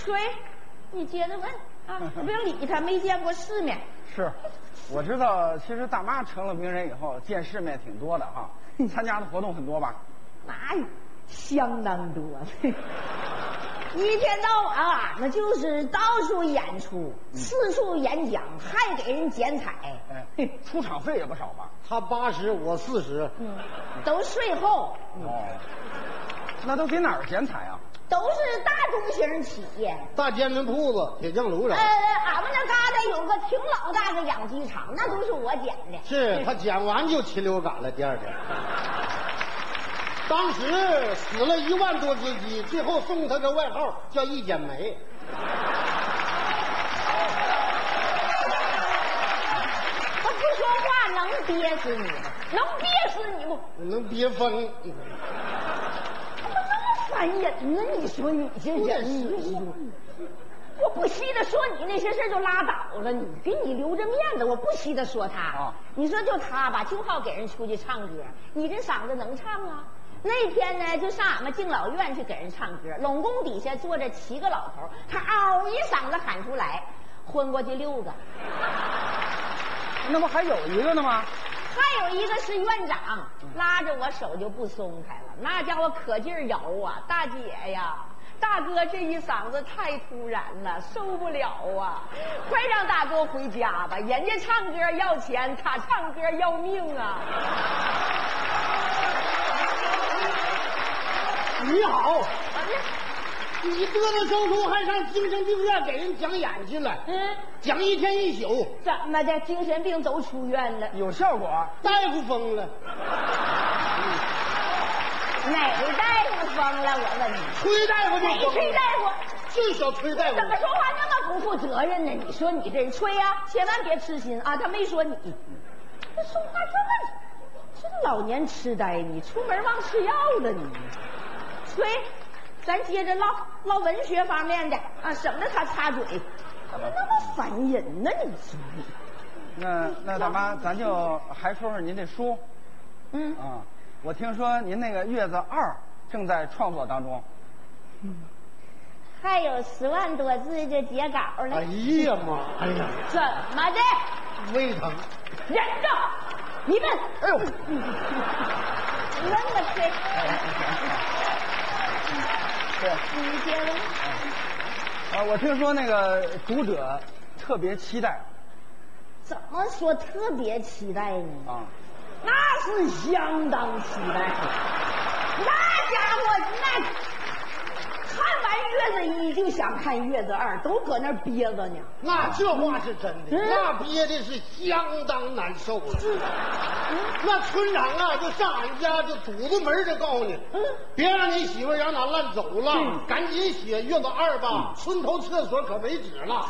吹，你接着问啊，不用理他，没见过世面。 是，我知道，其实大妈成了名人以后，见世面挺多的哈，参加的活动很多吧？ 那相当多，一天到晚啊，那就是到处演出，四处演讲，还给人剪彩。 哎，出场费也不少吧？ 他80，我40。 都税后。 哦，那都给哪儿剪彩啊？ 都是大中型企业， 大煎饼铺子、铁匠炉上。 俺们那旮瘩有个挺老大的养鸡场，那都是我剪的。 是他剪完就禽流感了，第2天。当时死了1万多只鸡，最后送他个外号叫“一剪梅”。 他不说话能憋死你吗？能憋死你不？ 能憋疯。 烦人呢！你说你这人，你说，我不稀得说你那些事就拉倒了，你给你留着面子，我不稀得说他。 啊， 你说就他吧，就好给人出去唱歌，你这嗓子能唱啊？那天呢，就上俺们敬老院去给人唱歌，拢宫底下坐着7个老头，他嗷一嗓子喊出来，昏过去6个。 那不还有一个呢吗？ 还有一个是院长，拉着我手就不松开了，那家伙可劲儿摇啊！大姐呀，大哥这一嗓子太突然了，受不了啊！快让大哥回家吧，人家唱歌要钱，他唱歌要命啊！ 你好，你嘚嘚瑟瑟还上精神病院给人讲演去了？讲1天1宿。 怎么的？精神病都出院了？ 有效果？ 大夫疯了。 哪个大夫疯了？我问你。 崔大夫就疯了。 崔大夫？ 就小崔大夫。 怎么说话那么不负责任呢？你说你这人崔呀，千万别痴心啊！他没说你。这说话这么，这老年痴呆，你出门忘吃药了你。崔，咱接着唠文学方面的啊，省得他插嘴，怎么那么烦人呢？你说你。 那大妈，咱就还说说您这书。我听说您那个《月子2》正在创作当中。 还有10万多字就截稿了。 哎呀妈！哎呀， 怎么的？ 胃疼。 忍着，你问。 哎呦， 你问吧，崔。 对， 你接着。 我听说那个读者特别期待。 怎么说特别期待呢？那是相当期待。那家伙那看完月子1就想看月子2，都搁那憋着呢。 那这话是真的，那憋的是相当难受了。那村长啊，就上俺家就堵着门就告诉你，别让你媳妇让哪烂走了，赶紧写月子2吧，村头厕所可没纸了。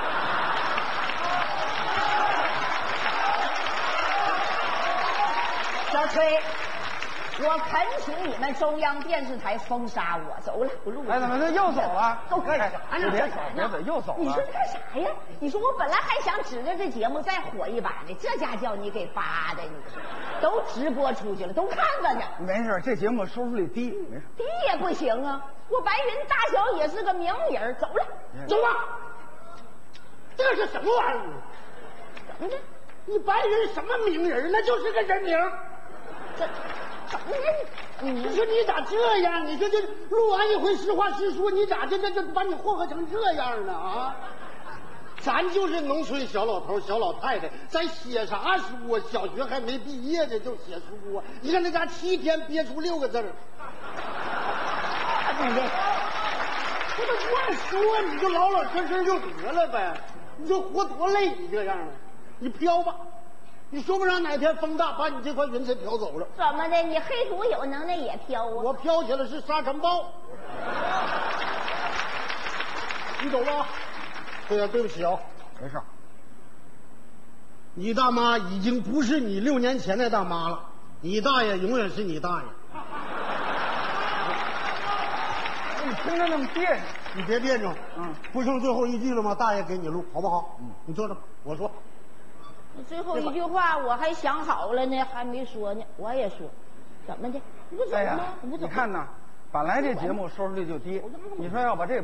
小崔，我恳请你们中央电视台封杀我，走了，不录了。 哎，怎么这又走了？ 都干啥呢？ 别走，又走了。 你说他干啥呀？你说我本来还想指着这节目再火一把呢，这家叫你给扒的，你说都直播出去了，都看着呢。 没事，这节目收视率低，没事。 低也不行啊！我白云大小也是个名人，走了， 走吧。这是什么玩意儿？ 怎么的？ 你白人什么名人？那就是个人名。 这怎么的？ 你说你咋这样？你说这录完一回实话实说，你咋这把你祸害成这样呢？啊！咱就是农村小老头小老太太，咱写啥书啊？小学还没毕业呢就写书啊！你看那家7天憋出6个字儿。这都不爱说，你就老老实实就得了呗。你说活多累，你这样的，你飘吧。你说不上哪天风大把你这块云彩飘走了。 怎么的？你黑土有能耐也飘啊？ 我飘起来是沙尘暴。你走吧。对呀，对不起啊， 没事。 你大妈已经不是你6年前的大妈了，你大爷永远是你大爷。 你听着那么别扭， 你别别扭。不剩最后一句了吗？大爷给你录，好不好？你坐着，我说。 你最后一句话我还想好了呢，还没说呢，我也说，怎么的？你不走吗？ 你看呐，本来这节目收视率就低，你说要把这